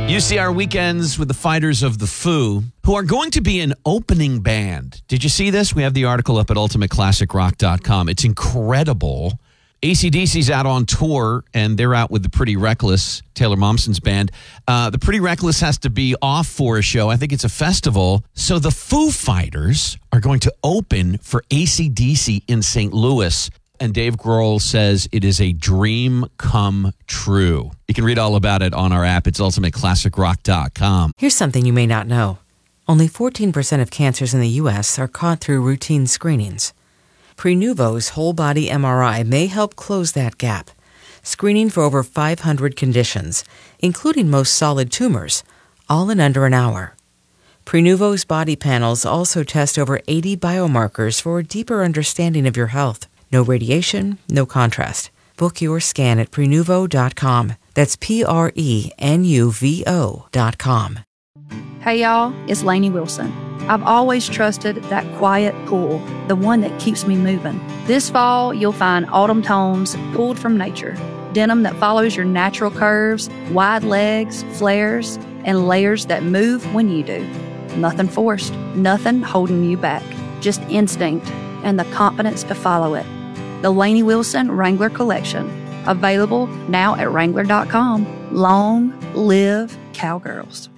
UCR Weekends with the Fighters of the Foo, who are going to be an opening band. Did you see this? We have the article up at ultimateclassicrock.com. It's incredible. AC/DC's out on tour, and they're out with the Pretty Reckless, Taylor Momsen's band. The Pretty Reckless has to be off for a show. I think it's a festival. So the Foo Fighters are going to open for AC/DC in St. Louis. And Dave Grohl says it is a dream come true. You can read all about it on our app. It's ultimateclassicrock.com. Here's something you may not know. Only 14% of cancers in the U.S. are caught through routine screenings. Prenuvo's whole-body MRI may help close that gap, screening for over 500 conditions, including most solid tumors, all in under an hour. Prenuvo's body panels also test over 80 biomarkers for a deeper understanding of your health. No radiation, no contrast. Book your scan at Prenuvo.com. That's Prenuvo.com. Hey y'all, it's Lainey Wilson. I've always trusted that quiet pull, the one that keeps me moving. This fall, you'll find autumn tones pulled from nature. Denim that follows your natural curves, wide legs, flares, and layers that move when you do. Nothing forced, nothing holding you back. Just instinct and the confidence to follow it. The Lainey Wilson Wrangler Collection, available now at Wrangler.com. Long live Cowgirls.